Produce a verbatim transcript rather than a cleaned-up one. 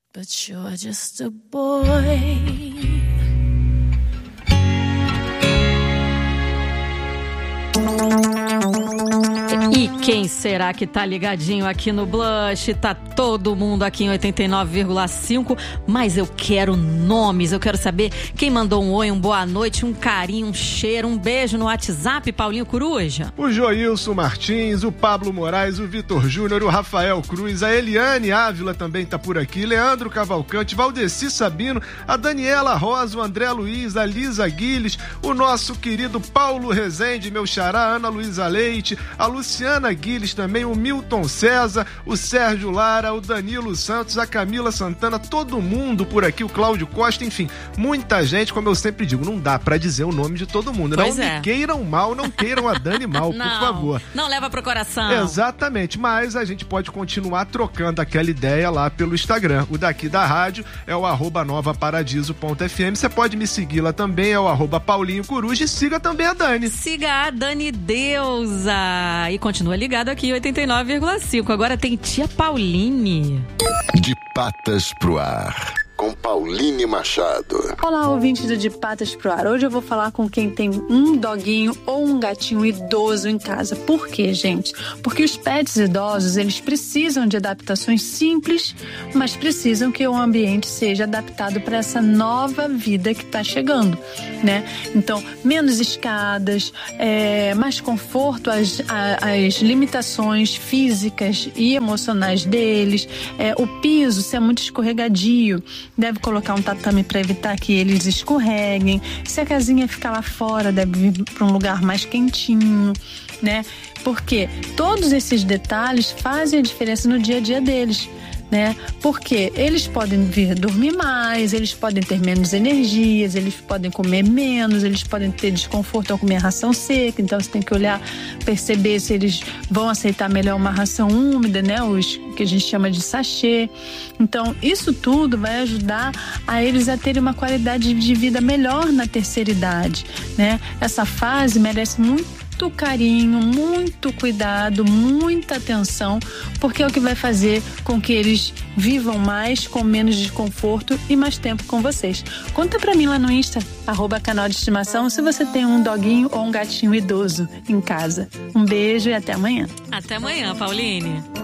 But you're just a boy. E quem será que tá ligadinho aqui no Blush? Tá todo mundo aqui em oitenta e nove vírgula cinco, mas eu quero nomes, eu quero saber quem mandou um oi, um boa noite, um carinho, um cheiro, um beijo no WhatsApp, Paulinho Coruja. O Joilson Martins, o Pablo Moraes, o Vitor Júnior, o Rafael Cruz, a Eliane Ávila também tá por aqui, Leandro Cavalcante, Valdeci Sabino, a Daniela Rosa, o André Luiz, a Lisa Guiles, o nosso querido Paulo Rezende, meu xará, Ana Luísa Leite, a Luciana Guiles também, o Milton César, o Sérgio Lara, o Danilo Santos, a Camila Santana, todo mundo por aqui, o Cláudio Costa, enfim, muita gente, como eu sempre digo, não dá pra dizer o nome de todo mundo. Pois não é. me queiram mal, não queiram a Dani mal, não, por favor. Não leva pro coração. Exatamente, mas a gente pode continuar trocando aquela ideia lá pelo Instagram. O daqui da rádio é o arroba novaparadiso.fm. Você pode me seguir lá também, é o arroba Paulinho Coruja, e siga também a Dani. Siga a Dani Deusa. E continua ligado aqui em oitenta e nove vírgula cinco. Agora tem tia Pauline. De patas pro ar, com Pauline Machado. Olá, ouvintes do De Patas pro Ar. Hoje eu vou falar com quem tem um doguinho ou um gatinho idoso em casa. Por quê, gente? Porque os pets idosos, eles precisam de adaptações simples, mas precisam que o ambiente seja adaptado para essa nova vida que está chegando, né? Então, menos escadas, é, mais conforto às, às limitações físicas e emocionais deles, é, o piso ser muito escorregadio, deve colocar um tatame para evitar que eles escorreguem. Se a casinha ficar lá fora, deve vir para um lugar mais quentinho, né? Porque todos esses detalhes fazem a diferença no dia a dia deles, né? Porque eles podem vir dormir mais, eles podem ter menos energias, eles podem comer menos, eles podem ter desconforto ao comer ração seca. Então você tem que olhar, perceber se eles vão aceitar melhor uma ração úmida, né? Os que a gente chama de sachê. Então isso tudo vai ajudar a eles a terem uma qualidade de vida melhor na terceira idade, né? Essa fase merece muito muito carinho, muito cuidado, muita atenção, porque é o que vai fazer com que eles vivam mais, com menos desconforto e mais tempo com vocês. Conta pra mim lá no Insta, arroba canal de estimação, se você tem um doguinho ou um gatinho idoso em casa. Um beijo e até amanhã. Até amanhã, Pauline.